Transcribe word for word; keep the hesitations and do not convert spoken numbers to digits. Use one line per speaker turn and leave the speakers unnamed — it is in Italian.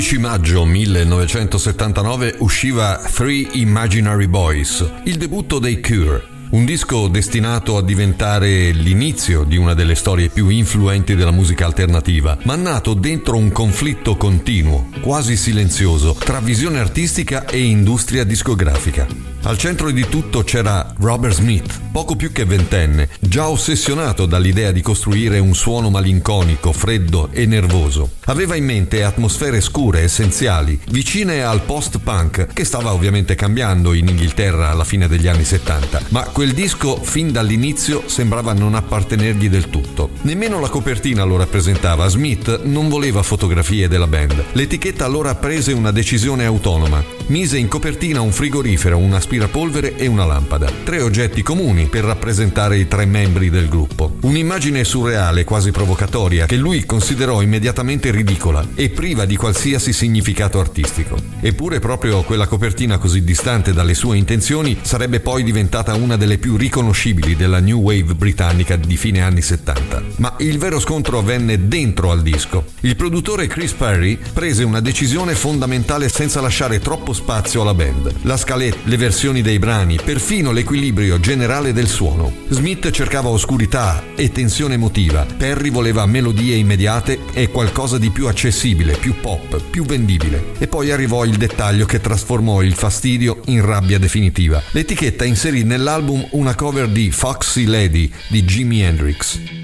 dodici maggio millenovecentosettantanove usciva Three Imaginary Boys, il debutto dei Cure. Un disco destinato a diventare l'inizio di una delle storie più influenti della musica alternativa, ma nato dentro un conflitto continuo, quasi silenzioso, tra visione artistica e industria discografica. Al centro di tutto c'era Robert Smith, poco più che ventenne, già ossessionato dall'idea di costruire un suono malinconico, freddo e nervoso. Aveva in mente atmosfere scure, essenziali, vicine al post-punk, che stava ovviamente cambiando in Inghilterra alla fine degli anni settanta, ma quel disco fin dall'inizio sembrava non appartenergli del tutto. Nemmeno la copertina lo rappresentava. Smith non voleva fotografie della band. L'etichetta allora prese una decisione autonoma. Mise in copertina un frigorifero, un aspirapolvere e una lampada. Tre oggetti comuni per rappresentare i tre membri del gruppo. Un'immagine surreale, quasi provocatoria, che lui considerò immediatamente ridicola e priva di qualsiasi significato artistico. Eppure proprio quella copertina così distante dalle sue intenzioni sarebbe poi diventata una delle più riconoscibili della new wave britannica di fine anni settanta. Ma il vero scontro avvenne dentro al disco. Il produttore Chris Perry prese una decisione fondamentale senza lasciare troppo spazio alla band. La scaletta, le versioni dei brani, perfino l'equilibrio generale del suono. Smith cercava oscurità e tensione emotiva. Perry voleva melodie immediate e qualcosa di più accessibile, più pop, più vendibile. E poi arrivò il dettaglio che trasformò il fastidio in rabbia definitiva. L'etichetta inserì nell'album una cover di Foxy Lady di Jimi Hendrix.